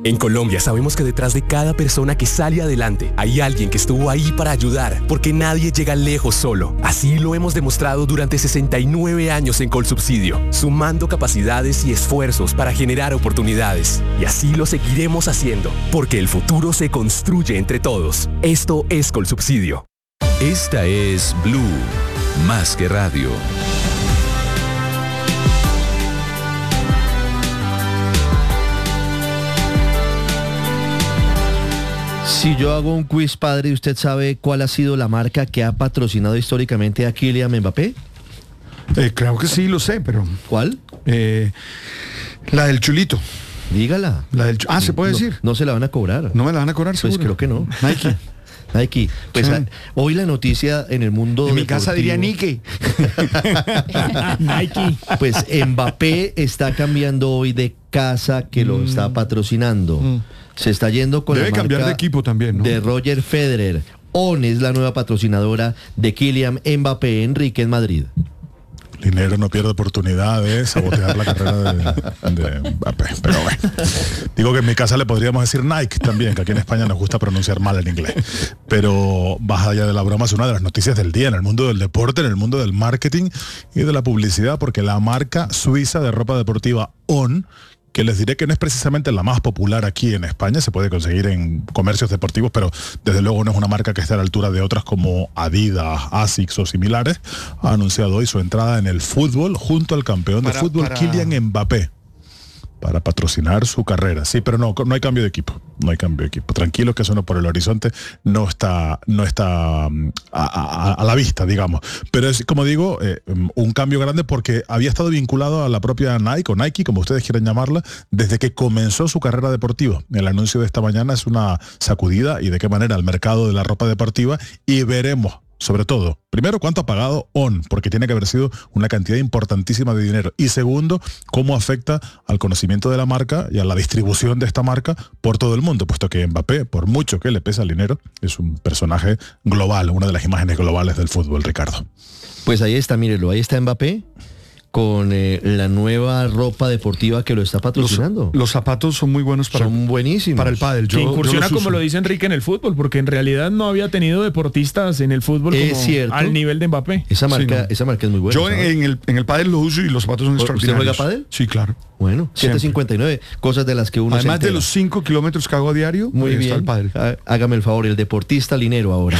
En Colombia sabemos que detrás de cada persona que sale adelante hay alguien que estuvo ahí para ayudar, porque nadie llega lejos solo. Así lo hemos demostrado durante 69 años en Colsubsidio, sumando capacidades y esfuerzos para generar oportunidades. Y así lo seguiremos haciendo, porque el futuro se construye entre todos. Esto es Colsubsidio. Esta es Blue, más que radio. Si yo hago un quiz, padre, ¿usted sabe cuál ha sido la marca que ha patrocinado históricamente a Kylian Mbappé? Claro que sí, lo sé, pero... ¿Cuál? La del chulito. Dígala. ¿se puede decir? No se la van a cobrar. ¿No me la van a cobrar, seguro? Pues creo que no. Nike. Nike. Pues Sí. Hoy la noticia en el mundo En mi deportivo, casa diría Nike. Nike. Pues Mbappé está cambiando hoy de casa que lo está patrocinando. Se está yendo con Debe la cambiar marca de equipo también, ¿no? de Roger Federer. On es la nueva patrocinadora de Kylian Mbappé, Enrique, en Madrid. Linero no pierde oportunidad de sabotear la carrera de Mbappé. Pero bueno, digo que en mi casa le podríamos decir Nike también, que aquí en España nos gusta pronunciar mal el inglés. Pero más allá de la broma, es una de las noticias del día en el mundo del deporte, en el mundo del marketing y de la publicidad, porque la marca suiza de ropa deportiva On, que les diré que no es precisamente la más popular aquí en España, se puede conseguir en comercios deportivos, pero desde luego no es una marca que esté a la altura de otras como Adidas, Asics o similares, ha anunciado hoy su entrada en el fútbol junto al campeón de fútbol Kylian Mbappé, para patrocinar su carrera. Sí, pero no hay cambio de equipo. No hay cambio de equipo. Tranquilos que eso no por el horizonte no está a la vista, digamos. Pero es, como digo, un cambio grande porque había estado vinculado a la propia Nike, o Nike, como ustedes quieran llamarla, desde que comenzó su carrera deportiva. El anuncio de esta mañana es una sacudida y de qué manera al mercado de la ropa deportiva, y veremos, sobre todo, primero, cuánto ha pagado On, porque tiene que haber sido una cantidad importantísima de dinero. Y segundo, cómo afecta al conocimiento de la marca y a la distribución de esta marca por todo el mundo, puesto que Mbappé, por mucho que le pese el dinero, es un personaje global, una de las imágenes globales del fútbol, Ricardo. Pues ahí está, mírelo, ahí está Mbappé con la nueva ropa deportiva que lo está patrocinando. Los zapatos son muy buenos son buenísimos para el pádel. Que incursiona, como lo dice Enrique, en el fútbol, porque en realidad no había tenido deportistas en el fútbol como cierto, al nivel de Mbappé. Esa marca es muy buena. Yo en el pádel lo uso y los zapatos son extraordinarios. ¿Usted juega pádel? Sí, claro. Bueno, 7:59, cosas de las que uno además se de los 5 kilómetros que hago a diario, muy bien, el pádel. Hágame el favor, el deportista Linero ahora.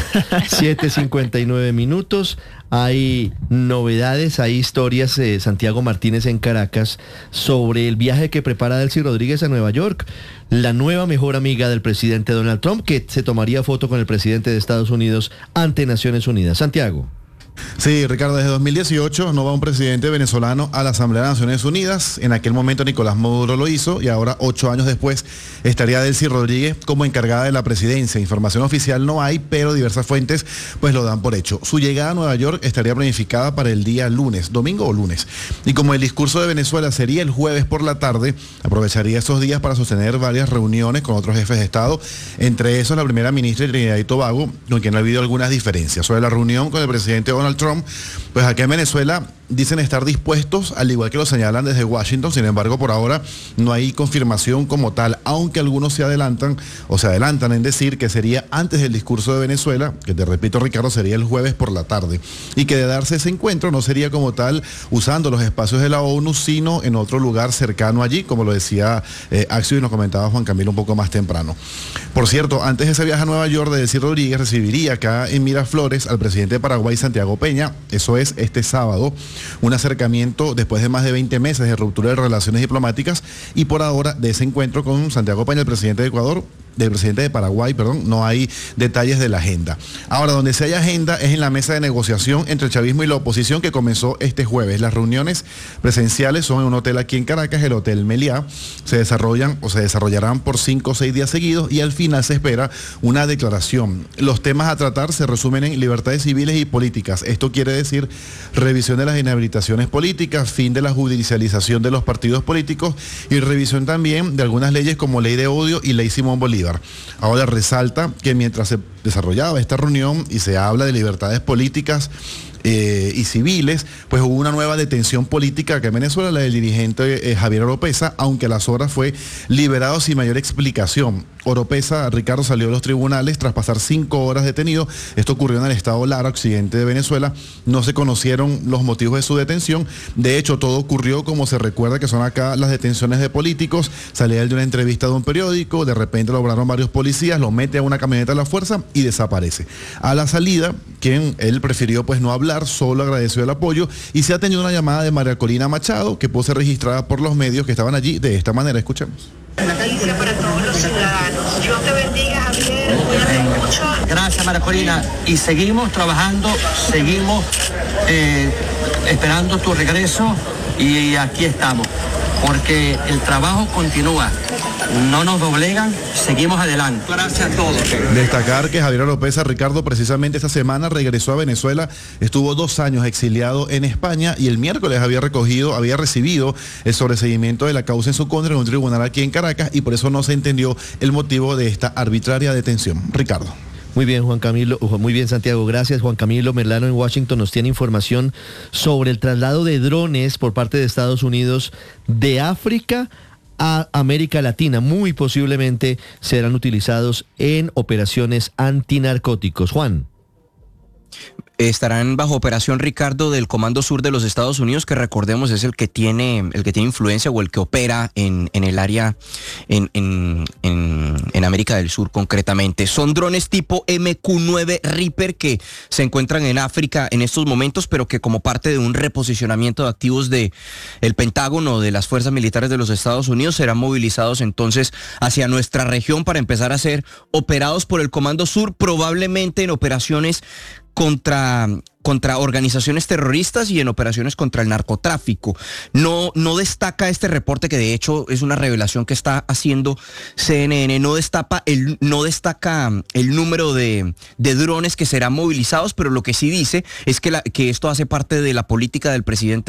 7:59 minutos. Hay novedades, hay historias, Santiago Martínez en Caracas, sobre el viaje que prepara Delcy Rodríguez a Nueva York, la nueva mejor amiga del presidente Donald Trump, que se tomaría foto con el presidente de Estados Unidos ante Naciones Unidas. Santiago. Sí, Ricardo, desde 2018 no va un presidente venezolano a la Asamblea de Naciones Unidas. En aquel momento Nicolás Maduro lo hizo y ahora 8 años después estaría Delcy Rodríguez como encargada de la presidencia. Información oficial no hay, pero diversas fuentes pues lo dan por hecho. Su llegada a Nueva York estaría planificada para el día lunes, domingo o lunes. Y como el discurso de Venezuela sería el jueves por la tarde, aprovecharía esos días para sostener varias reuniones con otros jefes de Estado, entre esos la primera ministra de Trinidad y Tobago, con quien ha habido algunas diferencias. Sobre la reunión con el presidente Donald Trump, pues aquí en Venezuela dicen estar dispuestos, al igual que lo señalan desde Washington. Sin embargo, por ahora no hay confirmación como tal, aunque algunos se adelantan en decir que sería antes del discurso de Venezuela, que te repito, Ricardo, sería el jueves por la tarde, y que de darse ese encuentro no sería como tal usando los espacios de la ONU, sino en otro lugar cercano allí, como lo decía Axio y nos comentaba Juan Camilo un poco más temprano. Por cierto, antes de ese viaje a Nueva York de Delcy Rodríguez, recibiría acá en Miraflores al presidente de Paraguay, Santiago Peña. Eso es este sábado, un acercamiento después de más de 20 meses de ruptura de relaciones diplomáticas, y por ahora de ese encuentro con Santiago Peña, el presidente de Ecuador, del presidente de Paraguay, no hay detalles de la agenda. Ahora, donde sí hay agenda es en la mesa de negociación entre el chavismo y la oposición, que comenzó este jueves. Las reuniones presenciales son en un hotel aquí en Caracas, el Hotel Meliá. Se desarrollarán por 5 o 6 días seguidos y al final se espera una declaración. Los temas a tratar se resumen en libertades civiles y políticas. Esto quiere decir revisión de las inhabilitaciones políticas, fin de la judicialización de los partidos políticos y revisión también de algunas leyes como ley de odio y ley Simón Bolívar. Ahora resalta que mientras se desarrollaba esta reunión y se habla de libertades políticas y civiles, pues hubo una nueva detención política acá en Venezuela, la del dirigente Javier Oropesa, aunque a las horas fue liberado sin mayor explicación. Oropesa, Ricardo, salió de los tribunales tras pasar 5 horas detenido. Esto ocurrió en el estado Lara, occidente de Venezuela. No se conocieron los motivos de su detención. De hecho, todo ocurrió como se recuerda que son acá las detenciones de políticos. Salía él de una entrevista de un periódico, de repente lo lograron varios policías, lo mete a una camioneta a la fuerza y desaparece. A la salida, él prefirió pues no hablar, solo agradeció el apoyo y se ha tenido una llamada de María Corina Machado, que pudo ser registrada por los medios que estaban allí de esta manera. Escuchemos. Una noticia para todos los ciudadanos. Dios te bendiga, Javier. Cuídate mucho. Gracias, María Corina. Y seguimos trabajando, seguimos esperando tu regreso y aquí estamos. Porque el trabajo continúa. No nos doblegan, seguimos adelante. Gracias a todos. Destacar que Javier Oropesa, Ricardo, precisamente esta semana regresó a Venezuela, estuvo 2 años exiliado en España y el miércoles había recibido el sobreseimiento de la causa en su contra en un tribunal aquí en Caracas y por eso no se entendió el motivo de esta arbitraria detención. Ricardo. Muy bien, Juan Camilo. Muy bien, Santiago. Gracias. Juan Camilo Merlano en Washington nos tiene información sobre el traslado de drones por parte de Estados Unidos de África a América Latina. Muy posiblemente serán utilizados en operaciones antinarcóticos. Juan. Estarán bajo operación, Ricardo, del Comando Sur de los Estados Unidos, que recordemos es el que tiene influencia o el que opera en el área en América del Sur concretamente. Son drones tipo MQ-9 Reaper que se encuentran en África en estos momentos, pero que como parte de un reposicionamiento de activos de el Pentágono, de las fuerzas militares de los Estados Unidos, serán movilizados entonces hacia nuestra región para empezar a ser operados por el Comando Sur, probablemente en operaciones contra organizaciones terroristas y en operaciones contra el narcotráfico. No destaca este reporte, que de hecho es una revelación que está haciendo CNN, no destaca el número de drones que serán movilizados, pero lo que sí dice es que esto hace parte de la política del presidente